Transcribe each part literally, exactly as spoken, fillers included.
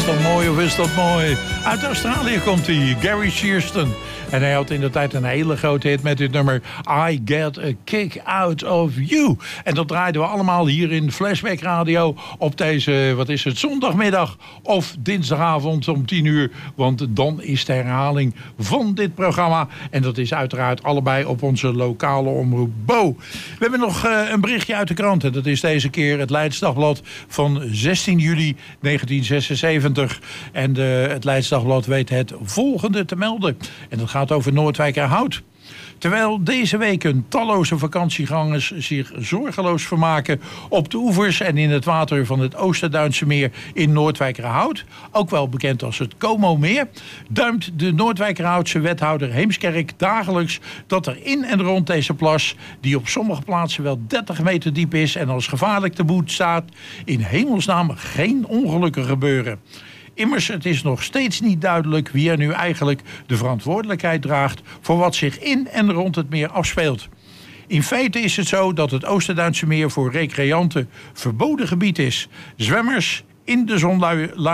dat mooi of is dat mooi? Uit Australië komt hij, Gary Shearston. En hij had in de tijd een hele grote hit met dit nummer I Get a Kick Out of You. En dat draaiden we allemaal hier in Flashback Radio op deze, wat is het, zondagmiddag of dinsdagavond om tien uur. Want dan is de herhaling van dit programma. En dat is uiteraard allebei op onze lokale omroep Bo. We hebben nog uh, een berichtje uit de krant. En dat is deze keer het Leids Dagblad van zestien juli negentien zesenzeventig. En uh, het Leids Dagblad weet het volgende te melden. En dat gaat over Noordwijkerhout. Terwijl deze weken talloze vakantiegangers zich zorgeloos vermaken op de oevers en in het water van het Oosterduinse meer in Noordwijkerhout, ook wel bekend als het Como-meer, duimt de Noordwijkerhoutse wethouder Heemskerk dagelijks dat er in en rond deze plas, die op sommige plaatsen wel dertig meter diep is en als gevaarlijk te boet staat, in hemelsnaam geen ongelukken gebeuren. Immers, het is nog steeds niet duidelijk wie er nu eigenlijk de verantwoordelijkheid draagt voor wat zich in en rond het meer afspeelt. In feite is het zo dat het Oosterduinse meer voor recreanten verboden gebied is. Zwemmers, in de zon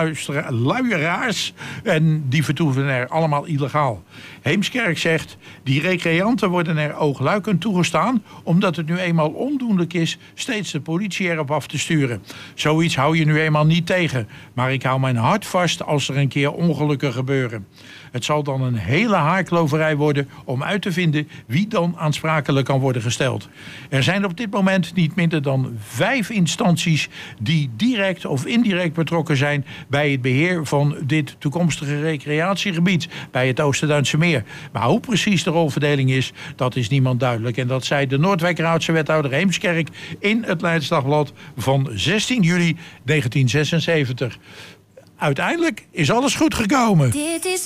luieraars en die vertoeven er allemaal illegaal. Heemskerk zegt, die recreanten worden er oogluikend toegestaan, omdat het nu eenmaal ondoenlijk is steeds de politie erop af te sturen. Zoiets hou je nu eenmaal niet tegen, maar ik hou mijn hart vast als er een keer ongelukken gebeuren. Het zal dan een hele haarkloverij worden om uit te vinden wie dan aansprakelijk kan worden gesteld. Er zijn op dit moment niet minder dan vijf instanties die direct of indirect betrokken zijn bij het beheer van dit toekomstige recreatiegebied bij het Oosterduinse meer. Maar hoe precies de rolverdeling is, dat is niemand duidelijk. En dat zei de Noordwijkerhoutse wethouder Heemskerk in het Leids Dagblad van zestien juli negentien zesenzeventig. Uiteindelijk is alles goed gekomen. Dit is